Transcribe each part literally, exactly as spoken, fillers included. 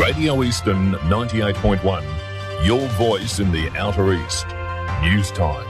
Radio Eastern ninety-eight point one, your voice in the Outer East. News time.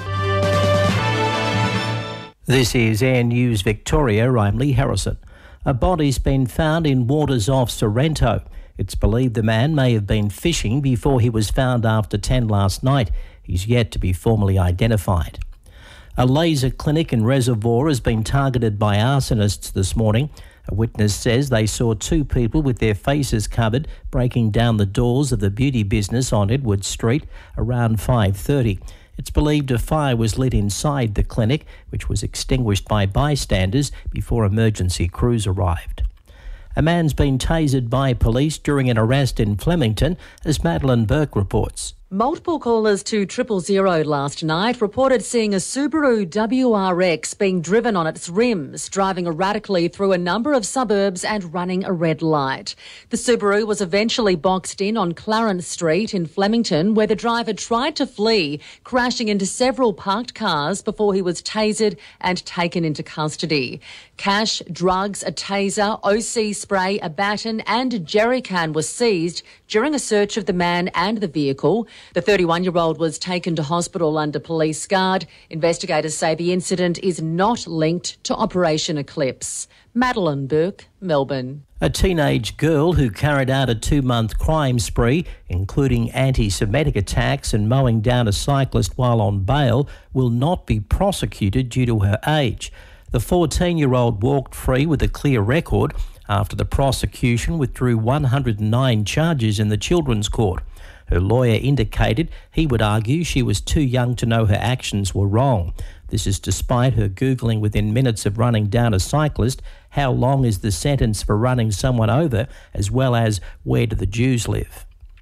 This is Air News Victoria. I'm Lee Harrison. A body's been found in waters off Sorrento. It's believed the man may have been fishing before he was found after ten last night. He's yet to be formally identified. A laser clinic in Reservoir has been targeted by arsonists this morning. A witness says they saw two people with their faces covered breaking down the doors of the beauty business on Edward Street around five thirty. It's believed a fire was lit inside the clinic, which was extinguished by bystanders before emergency crews arrived. A man's been tasered by police during an arrest in Flemington, as Madeline Burke reports. Multiple callers to triple zero last night reported seeing a Subaru W R X being driven on its rims, driving erratically through a number of suburbs and running a red light. The Subaru was eventually boxed in on Clarence Street in Flemington, where the driver tried to flee, crashing into several parked cars before he was tasered and taken into custody. Cash, drugs, a taser, O C spray, a baton and a jerry can was seized during a search of the man and the vehicle. The thirty-one-year-old was taken to hospital under police guard. Investigators say the incident is not linked to Operation Eclipse. Madeline Burke, Melbourne. A teenage girl who carried out a two-month crime spree, including anti-Semitic attacks and mowing down a cyclist while on bail, will not be prosecuted due to her age. The fourteen-year-old walked free with a clear record after the prosecution withdrew one hundred nine charges in the Children's Court. Her lawyer indicated he would argue she was too young to know her actions were wrong. This is despite her Googling within minutes of running down a cyclist how long is the sentence for running someone over, as well as where do the Jews live.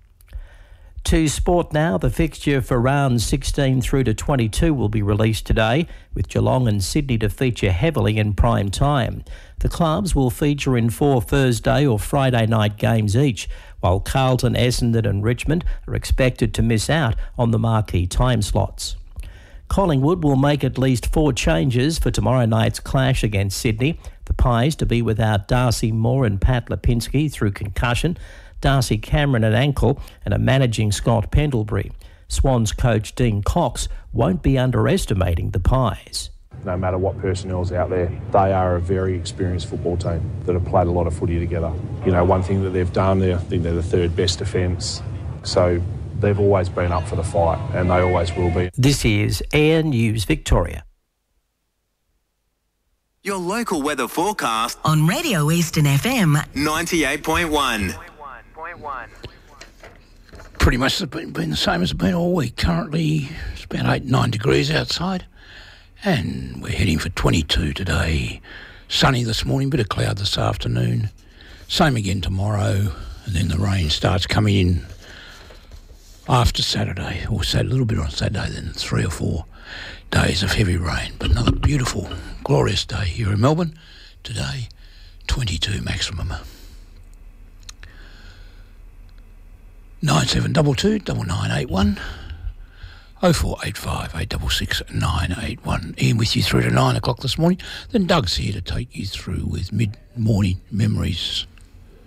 To sport now, the fixture for rounds sixteen through to twenty-two will be released today, with Geelong and Sydney to feature heavily in prime time. The clubs will feature in four Thursday or Friday night games each, while Carlton, Essendon and Richmond are expected to miss out on the marquee time slots. Collingwood will make at least four changes for tomorrow night's clash against Sydney. The Pies to be without Darcy Moore and Pat Lipinski through concussion, Darcy Cameron at ankle and a managing Scott Pendlebury. Swans coach Dean Cox won't be underestimating the Pies. No matter what personnel's out there, they are a very experienced football team that have played a lot of footy together. You know, one thing that they've done, I think they're the third best defence. So they've always been up for the fight and they always will be. This is Air News Victoria. Your local weather forecast on Radio Eastern F M ninety-eight point one. Pretty much it's been, been the same as it's been all week. Currently it's about eight, nine degrees outside. And we're heading for twenty-two today. Sunny this morning, bit of cloud this afternoon. Same again tomorrow, and then the rain starts coming in after Saturday, or a little bit on Saturday, then three or four days of heavy rain. But another beautiful, glorious day here in Melbourne. Today, twenty-two maximum. nine seven two two, nine nine eight one. oh four eight five, eight six six, nine eight one. Ian with you through to nine o'clock this morning. Then Doug's here to take you through with mid-morning memories.